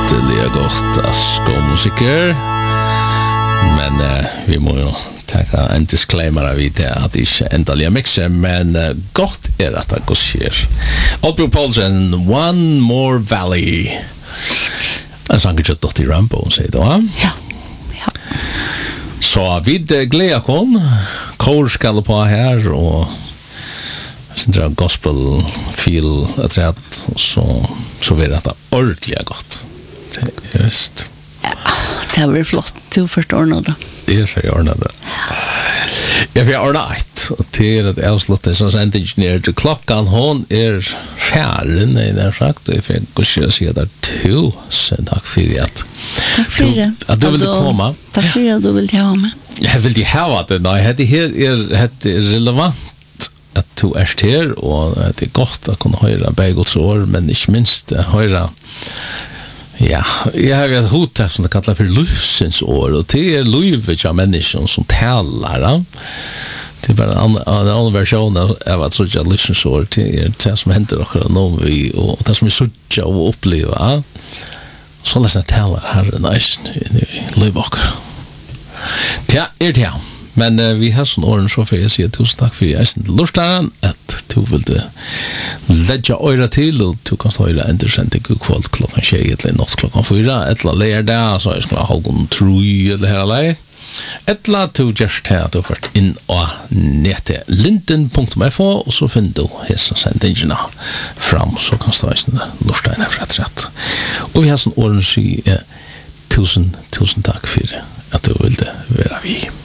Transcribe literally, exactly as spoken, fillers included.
Rätteliga gott asko musiker. Men uh, vi må jo taka en disclaimer av det at det ikke endelig mixer, men uh, godt er at det går skjer. Oldbjørn Poulsen, One More Valley. En sang ikke Dottie Rambo, sier du, va? Ja, ja. Så vi gleder kom, kår skal på her, og det er gospel feel attract, så så blir det ordentlig godt. Det er just. Ja, det var flott. Du først ordnet det. Det er så jeg ordnet det. Jeg får ordnet et, og til at jeg slått det som sendingeniør til klokken, hun er færen, jeg har sagt, og jeg får ikke si at det er tusen takk for at Takk for det. At du ville komme. Takk for at du ville ha med. Jeg vil ha det, nei, det her er relevant at du er her, og det er godt å kunne høre Bergods år, men ikke minst høre, ja, jeg har et hodet som det kallar for livsens år, og det er livet av mennesker som taler, da. Det er bare en annen versjon av at sånn at livsens år, det er det som henter dere nå, og det som er sånn å oppleve, ja. Så la oss tale Herren i livet dere. Ja, er det ja. Men uh, vi har sånn åren så for jeg sier tusen takk for jeg til lortaren at du ville legge øyre til og du kan stå øyre endersendt i god kveld klokken tjei eller natt klokken fyra etla leir det så jeg skal ha halvgående tro eller her alei etla to just her at du først inn og nete linden punktum f o og så finner du hessa sendingene fram så kan stå øyre lortaren her rett rett og vi har sånn åren sier uh, tusen tusen takk for at du ville være vi